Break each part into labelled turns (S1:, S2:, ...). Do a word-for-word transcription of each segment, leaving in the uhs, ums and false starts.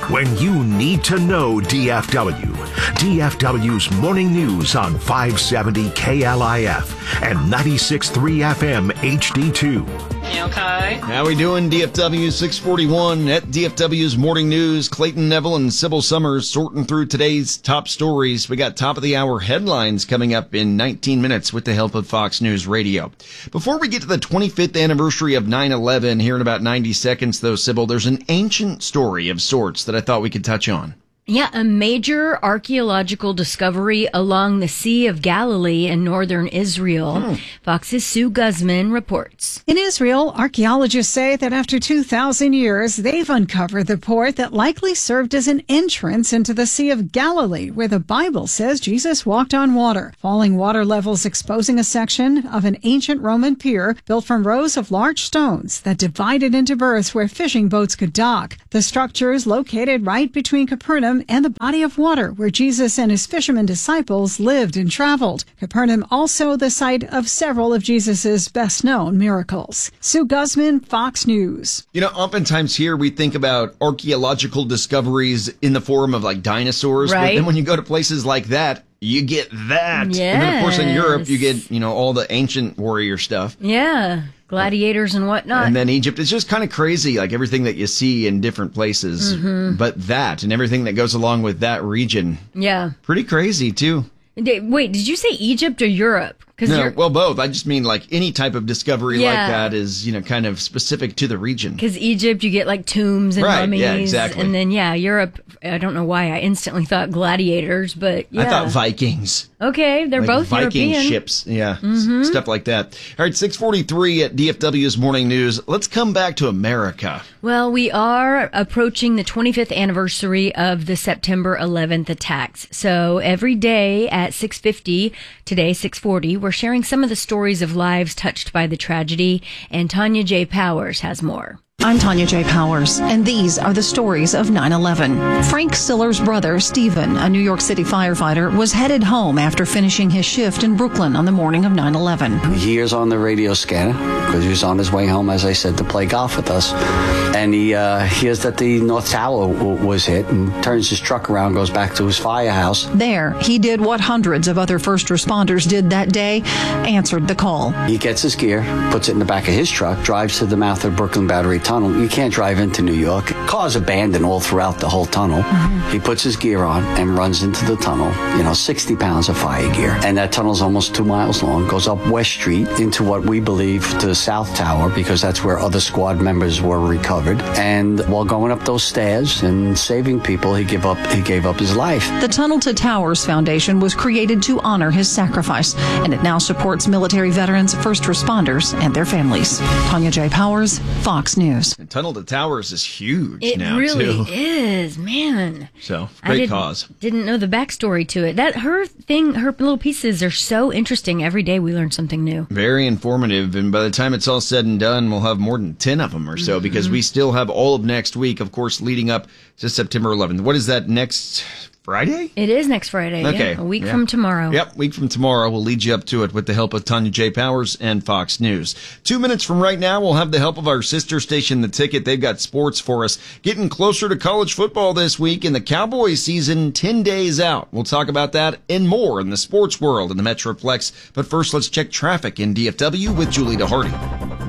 S1: when you need to know D F W. D F W's Morning News on five seventy K L I F and ninety-six point three F M H D two.
S2: You okay?
S3: How we doing? D F W six forty-one at D F W's Morning News. Clayton Neville and Sybil Summers sorting through today's top stories. We got top of the hour headlines coming up in nineteen minutes with the help of Fox News Radio. Before we get to the twenty-fifth anniversary of nine eleven, here in about ninety seconds though, Sybil, there's an ancient story of sorts that I thought we could touch on.
S4: Yeah, a major archaeological discovery along the Sea of Galilee in northern Israel. Hmm. Fox's Sue Guzman reports.
S5: In Israel, archaeologists say that after two thousand years, they've uncovered the port that likely served as an entrance into the Sea of Galilee, where the Bible says Jesus walked on water. Falling water levels exposing a section of an ancient Roman pier built from rows of large stones that divided into berths where fishing boats could dock. The structure is located right between Capernaum and the body of water where Jesus and his fishermen disciples lived and traveled. Capernaum also the site of several of Jesus' best-known miracles. Sue Guzman, Fox News.
S3: You know, oftentimes here we think about archaeological discoveries in the form of like dinosaurs,
S4: right.
S3: But then when you go to places like that, you get that.
S4: Yes.
S3: And then of course in Europe you get, you know, all the ancient warrior stuff.
S4: Yeah. Gladiators and whatnot.
S3: And then Egypt. It's just kind of crazy, like everything that you see in different places. Mm-hmm. But that and everything that goes along with that region.
S4: Yeah.
S3: Pretty crazy, too.
S4: Wait, did you say Egypt or Europe?
S3: No,
S4: you're...
S3: well, both. I just mean like any type of discovery
S4: yeah.
S3: like that is, you know, kind of specific to the region.
S4: Because Egypt, you get like tombs and
S3: right,
S4: mummies.
S3: Yeah, exactly.
S4: And then, yeah, Europe, I don't know why I instantly thought gladiators, but yeah.
S3: I thought Vikings.
S4: Okay, they're
S3: like
S4: both
S3: Viking
S4: European.
S3: ships, yeah,
S4: mm-hmm.
S3: stuff like that. All right, six forty-three at D F W's Morning News. Let's come back to America.
S4: Well, we are approaching the twenty-fifth anniversary of the September eleventh attacks. So every day at six fifty, today six forty, we're sharing some of the stories of lives touched by the tragedy, and Tanya J. Powers has more.
S6: I'm Tanya J. Powers, and these are the stories of nine eleven. Frank Siller's brother, Stephen, a New York City firefighter, was headed home after finishing his shift in Brooklyn on the morning of nine eleven.
S7: He hears on the radio scanner, because he was on his way home, as I said, to play golf with us, and he uh, hears that the North Tower w- was hit and turns his truck around, goes back to his firehouse.
S6: There, he did what hundreds of other first responders did that day, answered the call.
S7: He gets his gear, puts it in the back of his truck, drives to the mouth of Brooklyn Battery Tunnel. You can't drive into New York. Cars abandoned all throughout the whole tunnel. Mm-hmm. He puts his gear on and runs into the tunnel, you know, sixty pounds of fire gear. And that tunnel's almost two miles long, goes up West Street into what we believe to the South Tower, because that's where other squad members were recovered. And while going up those stairs and saving people, he gave up, he gave up his life.
S6: The Tunnel to Towers Foundation was created to honor his sacrifice, and it now supports military veterans, first responders, and their families. Tanya J. Powers, Fox News.
S3: And Tunnel to Towers is huge
S4: it
S3: now,
S4: really
S3: too.
S4: is, man.
S3: So,
S4: I
S3: great
S4: didn't,
S3: cause.
S4: Didn't know the backstory to it. That her thing, her little pieces are so interesting. Every day we learn something new.
S3: Very informative, and by the time it's all said and done, we'll have more than ten of them or so, mm-hmm. because we still have all of next week, of course, leading up to September eleventh. What is that, next Friday?
S4: It is next Friday.
S3: Okay.
S4: Yeah, a week
S3: yeah.
S4: from tomorrow.
S3: Yep, week from tomorrow. We'll lead you up to it with the help of Tanya J. Powers and Fox News. Two minutes from right now, we'll have the help of our sister station, The Ticket. They've got sports for us. Getting closer to college football this week, and the Cowboys season ten days out. We'll talk about that and more in the sports world in the Metroplex. But first, let's check traffic in D F W with Julie DeHardy.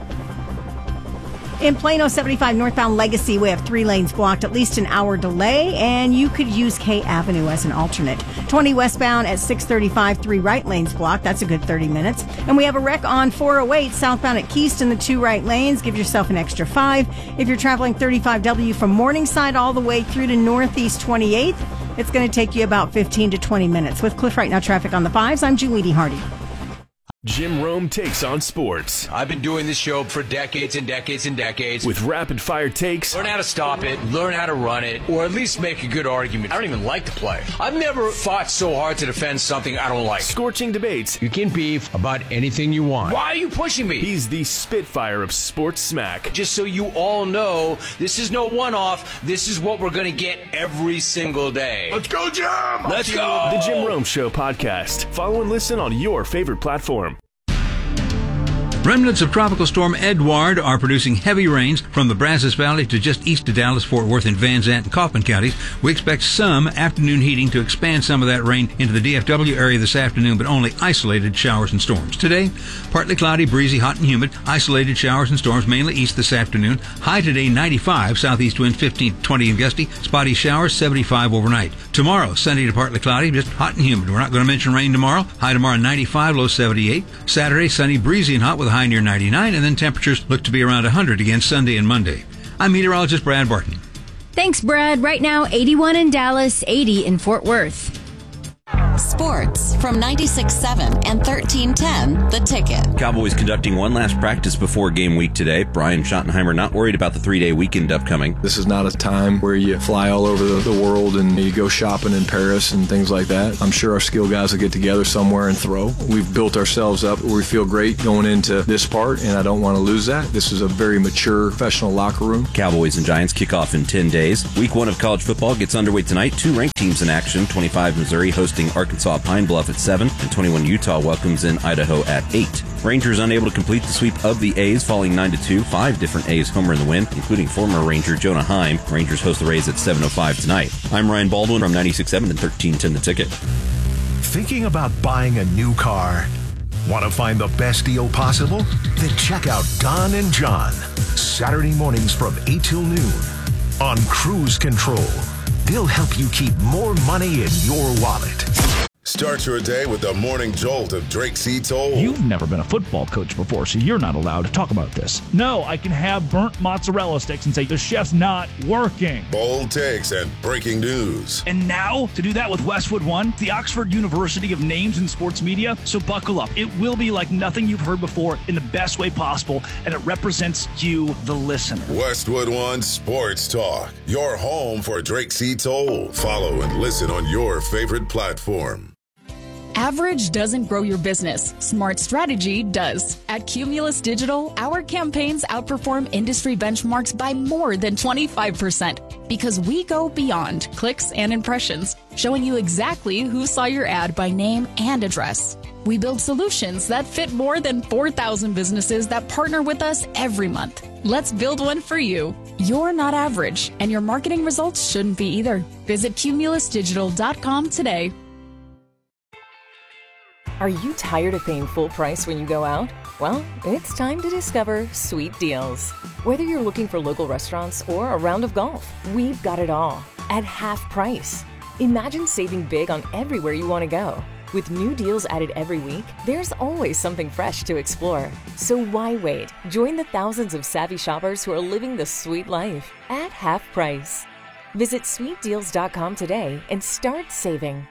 S8: In Plano, seventy-five northbound Legacy, we have three lanes blocked, at least an hour delay, and you could use K Avenue as an alternate. twenty westbound at six thirty-five, three right lanes blocked. That's a good thirty minutes. And we have a wreck on four oh eight southbound at Keyston, the two right lanes. Give yourself an extra five. If you're traveling thirty-five W from Morningside all the way through to Northeast twenty-eighth, it's going to take you about fifteen to twenty minutes. With Cliff Right Now traffic on the fives, I'm Julie DeHardy.
S9: Jim Rome takes on sports.
S10: I've been doing this show for decades and decades and decades.
S9: With rapid-fire takes.
S10: Learn how to stop it, learn how to run it, or at least make a good argument. I don't even like to play. I've never fought so hard to defend something I don't like.
S9: Scorching debates.
S10: You can beef about anything you want. Why are you pushing me?
S9: He's the Spitfire of sports smack.
S10: Just so you all know, this is no one-off. This is what we're going to get every single day.
S9: Let's go, Jim!
S10: Let's go!
S9: The Jim Rome Show podcast. Follow and listen on your favorite platform.
S2: Remnants of Tropical Storm Edward are producing heavy rains from the Brazos Valley to just east of Dallas, Fort Worth, and Van Zandt and Kaufman counties. We expect some afternoon heating to expand some of that rain into the D F W area this afternoon, but only isolated showers and storms. Today, partly cloudy, breezy, hot and humid. Isolated showers and storms mainly east this afternoon. High today ninety-five, southeast wind fifteen to twenty and gusty. Spotty showers seventy-five overnight. Tomorrow, sunny to partly cloudy, just hot and humid. We're not going to mention rain tomorrow. High tomorrow ninety-five, low seventy-eight. Saturday, sunny, breezy and hot with a high near ninety-nine, and then temperatures look to be around one hundred again Sunday and Monday. I'm meteorologist Brad Barton.
S4: Thanks, Brad. Right now, eighty-one in Dallas, eighty in Fort Worth.
S11: Sports from ninety-six point seven and thirteen ten, The Ticket.
S12: Cowboys conducting one last practice before game week today. Brian Schottenheimer not worried about the three-day weekend upcoming.
S13: This is not a time where you fly all over the, the world and you go shopping in Paris and things like that. I'm sure our skill guys will get together somewhere and throw. We've built ourselves up where we feel great going into this part, and I don't want to lose that. This is a very mature, professional locker room.
S12: Cowboys and Giants kick off in ten days. Week one of college football gets underway tonight. Two ranked teams in action. twenty-five Missouri hosting Arkansas Pine Bluff at seven, and twenty-one Utah welcomes in Idaho at eight. Rangers unable to complete the sweep of the A's, falling nine to two. Five different A's homer in the win, including former Ranger Jonah Heim. Rangers host the Rays at seven oh five tonight. I'm Ryan Baldwin from ninety-six point seven and thirteen ten The Ticket.
S1: Thinking about buying a new car? Want to find the best deal possible? Then check out Don and John, Saturday mornings from eight till noon on Cruise Control. They'll help you keep more money in your wallet.
S14: Start your day with the morning jolt of Drake C. Toll.
S15: You've never been a football coach before, so you're not allowed to talk about this. No, I can have burnt mozzarella sticks and say the chef's not working.
S14: Bold takes and breaking news.
S15: And now, to do that with Westwood One, the Oxford University of Names in Sports Media. So buckle up. It will be like nothing you've heard before in the best way possible, and it represents you, the listener.
S14: Westwood One Sports Talk, your home for Drake C. Toll. Follow and listen on your favorite platform.
S16: Average doesn't grow your business. Smart strategy does. At Cumulus Digital, our campaigns outperform industry benchmarks by more than twenty-five percent because we go beyond clicks and impressions, showing you exactly who saw your ad by name and address. We build solutions that fit more than four thousand businesses that partner with us every month. Let's build one for you. You're not average, and your marketing results shouldn't be either. Visit cumulus digital dot com today.
S17: Are you tired of paying full price when you go out? Well, it's time to discover Sweet Deals. Whether you're looking for local restaurants or a round of golf, we've got it all at half price. Imagine saving big on everywhere you want to go. With new deals added every week, there's always something fresh to explore. So why wait? Join the thousands of savvy shoppers who are living the sweet life at half price. Visit sweet deals dot com today and start saving.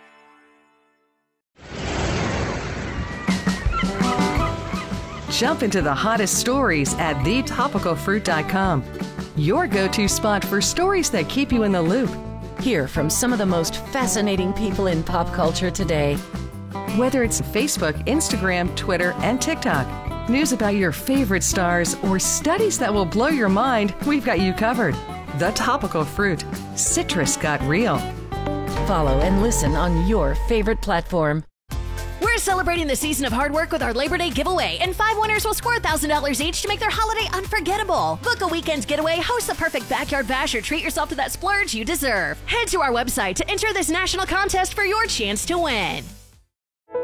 S18: Jump into the hottest stories at the topical fruit dot com. Your go-to spot for stories that keep you in the loop.
S19: Hear from some of the most fascinating people in pop culture today.
S18: Whether it's Facebook, Instagram, Twitter, and TikTok, news about your favorite stars, or studies that will blow your mind, we've got you covered. The Topical Fruit. Citrus got real.
S19: Follow and listen on your favorite platform.
S20: We're celebrating the season of hard work with our Labor Day giveaway, and five winners will score one thousand dollars each to make their holiday unforgettable. Book a weekend's getaway, host the perfect backyard bash, or treat yourself to that splurge you deserve. Head to our website to enter this national contest for your chance to win.